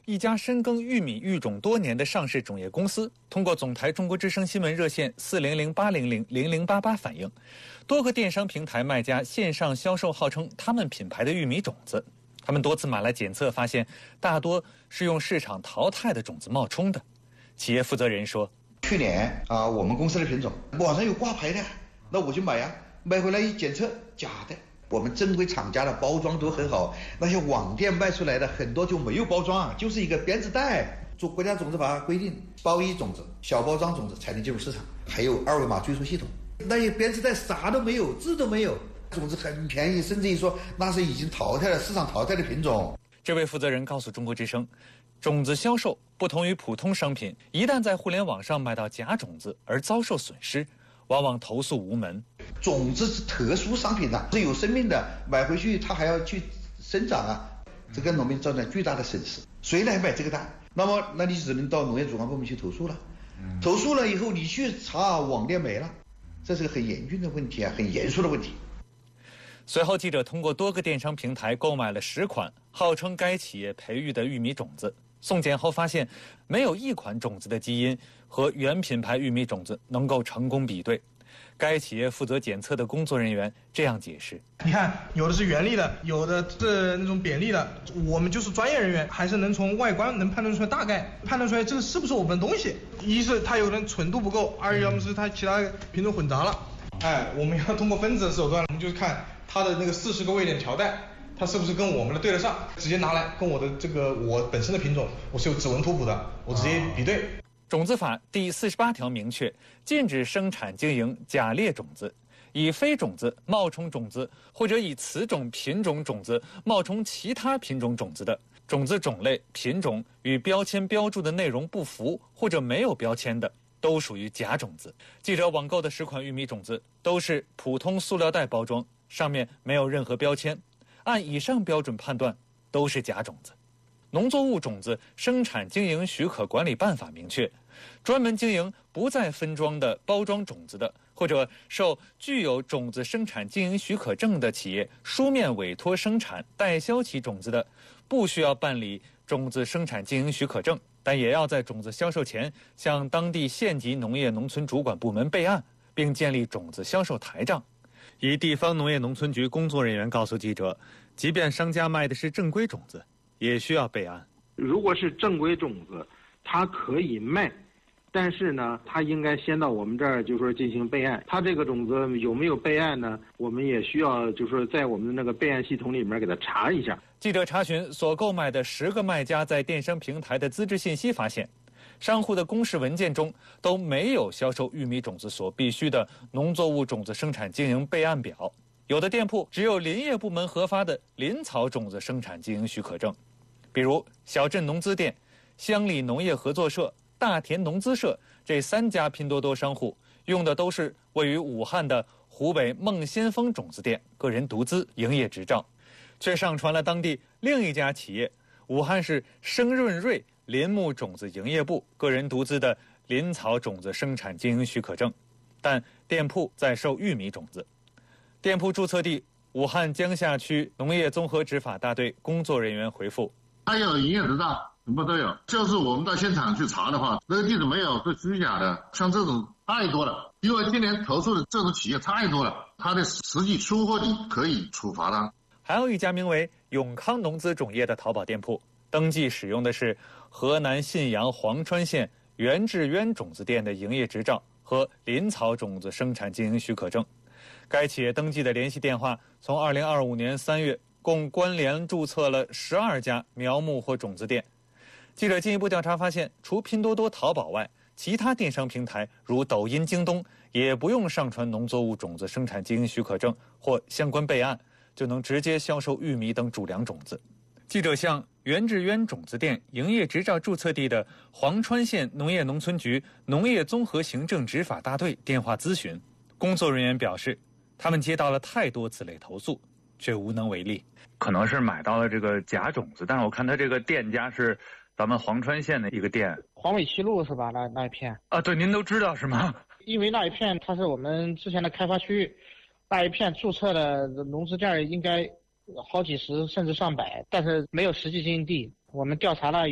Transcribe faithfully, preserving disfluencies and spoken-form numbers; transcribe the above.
一家深耕玉米育种多年的上市种业公司通过总台中国之声新闻热线四零零八零零零零八八反映，多个电商平台卖家线上销售号称他们品牌的玉米种子，他们多次买来检测，发现大多是用市场淘汰的种子冒充的。企业负责人说：“ 去年啊，我们公司的品种网上有挂牌的，那我就买呀、啊，买回来一检测，假的。我们正规厂家的包装都很好，那些网店卖出来的很多就没有包装，就是一个编织袋。做国家种子法规定，包衣种子、小包装种子才能进入市场，还有二维码追溯系统。那些编织袋啥都没有，字都没有，种子很便宜，甚至于说那是已经淘汰了、市场淘汰的品种。” 这位负责人告诉中国之声，种子销售不同于普通商品，一旦在互联网上买到假种子而遭受损失，往往投诉无门。 种子是特殊商品啊，是有生命的，买回去它还要去生长啊，这给农民造成巨大的损失。谁来买这个单？那么那你只能到农业主管部门去投诉了。投诉了以后，你去查网店没了，这是个很严峻的问题啊，很严肃的问题。 随后，记者通过多个电商平台购买了十款号称该企业培育的玉米种子，送检后发现，没有一款种子的基因和原品牌玉米种子能够成功比对。该企业负责检测的工作人员这样解释：“ 你看，有的是原粒的，有的是那种扁粒的。我们就是专业人员，还是能从外观能判断出来，大概判断出来这个是不是我们的东西。一是它有的纯度不够，二要么是它其他品种混杂了。哎，我们要通过分子的手段，我们就是看它的那个四十个位点条带，它是不是跟我们的对得上，直接拿来跟我的这个我本身的品种，我是有指纹图谱的，我直接比对。” 种子法第四十八条明确，禁止生产经营假劣种子，以非种子冒充种子，或者以此种品种种子冒充其他品种种子的，种子种类、品种与标签标注的内容不符或者没有标签的，都属于假种子。记者网购的十款玉米种子都是普通塑料袋包装，上面没有任何标签，按以上标准判断都是假种子。农作物种子生产经营许可管理办法明确，专门经营不再分装的包装种子的，或者受具有种子生产经营许可证的企业书面委托生产代销其种子的，不需要办理种子生产经营许可证，但也要在种子销售前向当地县级农业农村主管部门备案，并建立种子销售台账。一地方农业农村局工作人员告诉记者，即便商家卖的是正规种子，也需要备案。 如果是正规种子，它可以卖，但是呢，它应该先到我们这儿，就说进行备案。它这个种子有没有备案呢？我们也需要，就说在我们的那个备案系统里面给它查一下。 记者查询所购买的十个卖家在电商平台的资质信息，发现，商户的公示文件中都没有销售玉米种子所必须的农作物种子生产经营备案表。有的店铺只有林业部门核发的林草种子生产经营许可证，比如小镇农资店、乡里农业合作社、大田农资社这三家拼多多商户用的都是位于武汉的湖北孟先锋种子店个人独资营业执照，却上传了当地另一家企业武汉市生润瑞林木种子营业部个人独资的林草种子生产经营许可证，但店铺在售玉米种子。店铺注册地武汉江夏区农业综合执法大队工作人员回复： 他有营业执照，什么都有，就是我们到现场去查的话，那个地址没有是虚假的。像这种太多了，因为今年投诉的这种企业太多了，它的实际出货地可以处罚他。 还有一家名为永康农资种业的淘宝店铺，登记使用的是河南信阳黄川县袁志渊种子店的营业执照和林草种子生产经营许可证。该企业登记的联系电话从二零二五年三月共关联注册了十二家苗木或种子店。记者进一步调查发现，除拼多多、淘宝外，其他电商平台如抖音、京东也不用上传农作物种子生产经营许可证或相关备案，就能直接销售玉米等主粮种子。记者向袁志渊种子店营业执照注册地的黄川县农业农村局农业综合行政执法大队电话咨询，工作人员表示，他们接到了太多此类投诉，却无能为力。 可能是买到了这个假种子，但是我看他这个店家是咱们黄川县的一个店， 黄尾七路是吧？那那一片啊，对，您都知道是吗？ 因为那一片它是我们之前的开发区域，那一片注册的农资店应该好几十甚至上百，但是没有实际经营地。我们调查了